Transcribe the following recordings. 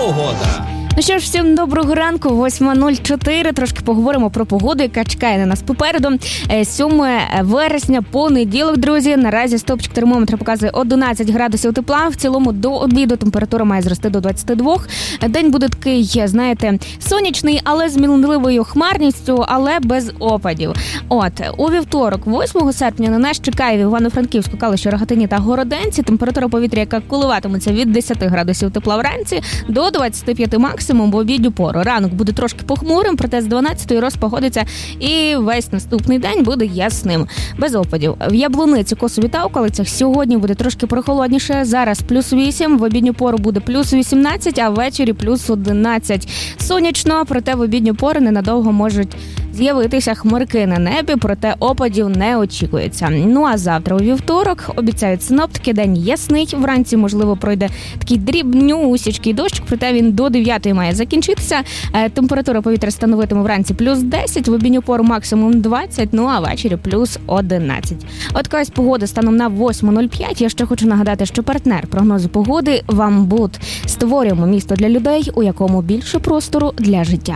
погода. Ну що ж, всім доброго ранку, 8:04. Трошки поговоримо про погоду, яка чекає на нас попереду. 7 вересня, понеділок, друзі. Наразі стопчик термометра показує 11 градусів тепла. В цілому до обіду температура має зрости до 22. День буде такий, знаєте, сонячний, але з мінливою хмарністю, але без опадів. У вівторок, 8 серпня, на нас чекає в Івано-Франківську, Калуші, Рогатині та Городенці. Температура повітря, яка коливатиметься від 10 градусів тепла вранці до 25 максимум в обідню пору. Ранок буде трошки похмурим, проте з 12-ї розпогодиться і весь наступний день буде ясним, без опадів. В Яблуниці, Косові та околицях сьогодні буде трошки прохолодніше. Зараз плюс 8, в обідню пору буде плюс 18, а ввечері плюс 11. Сонячно, проте в обідню пору ненадовго можуть з'явитися хмарки на небі, проте опадів не очікується. Ну а завтра у вівторок обіцяють синоптики, день ясний. Вранці, можливо, пройде такий дрібнюсічкий дощ, проте він до 9-ї має закінчитися. Температура повітря становитиме вранці плюс 10, в обідню пору максимум 20, ну а ввечері плюс 11. От якась погода станом на 8:05. Я ще хочу нагадати, що партнер прогнозу погоди «Вамбут». Створюємо місто для людей, у якому більше простору для життя.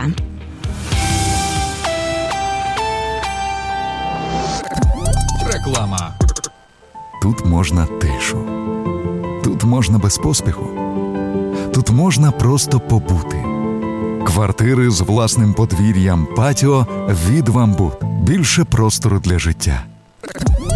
Реклама. Тут можна тишу. Тут можна без поспіху. Тут можна просто побути. Квартири з власним подвір'ям, патіо від «Вамбут». Більше простору для життя.